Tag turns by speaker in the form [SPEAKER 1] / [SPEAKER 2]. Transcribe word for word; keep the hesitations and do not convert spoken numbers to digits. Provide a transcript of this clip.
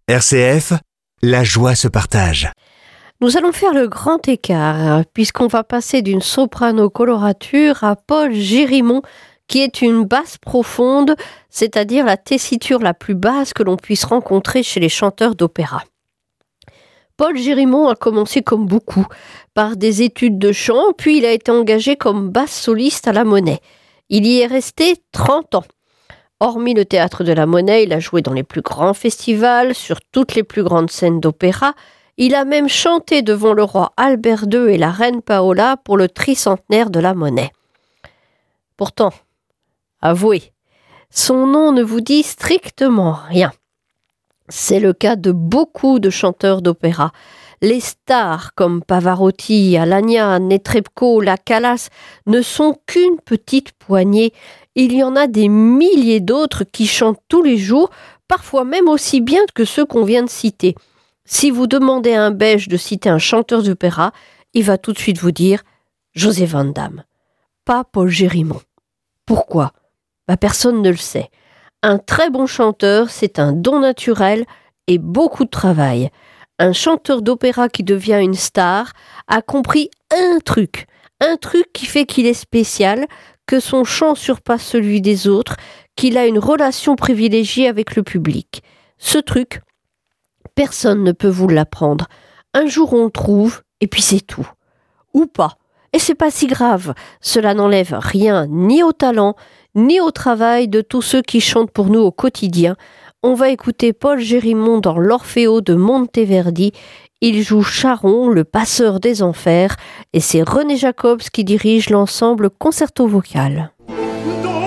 [SPEAKER 1] R C F, la joie se partage.
[SPEAKER 2] Nous allons faire le grand écart, puisqu'on va passer d'une soprano colorature à Paul Girimond, qui est une basse profonde, c'est-à-dire la tessiture la plus basse que l'on puisse rencontrer chez les chanteurs d'opéra. Paul Girimond a commencé comme beaucoup, par des études de chant, puis il a été engagé comme basse soliste à la Monnaie. Il y est resté trente ans. Hormis le théâtre de la Monnaie, il a joué dans les plus grands festivals, sur toutes les plus grandes scènes d'opéra. Il a même chanté devant le roi Albert deux et la reine Paola pour le tricentenaire de la Monnaie. Pourtant, avouez, son nom ne vous dit strictement rien. C'est le cas de beaucoup de chanteurs d'opéra. Les stars comme Pavarotti, Alagna, Netrebko, La Callas ne sont qu'une petite poignée. Il y en a des milliers d'autres qui chantent tous les jours, parfois même aussi bien que ceux qu'on vient de citer. Si vous demandez à un Belge de citer un chanteur d'opéra, il va tout de suite vous dire Joseph Van Damme, pas Paul Girimond. Pourquoi ? Bah, personne ne le sait. Un très bon chanteur, c'est un don naturel et beaucoup de travail. Un chanteur d'opéra qui devient une star a compris un truc, un truc qui fait qu'il est spécial, que son chant surpasse celui des autres, qu'il a une relation privilégiée avec le public. Ce truc, personne ne peut vous l'apprendre. Un jour on le trouve, et puis c'est tout. Ou pas. Et c'est pas si grave. Cela n'enlève rien ni au talent, ni au travail de tous ceux qui chantent pour nous au quotidien. On va écouter Paul Girimond dans l'Orfeo de Monteverdi. Il joue Charon, le passeur des enfers, et c'est René Jacobs qui dirige l'ensemble concerto vocal.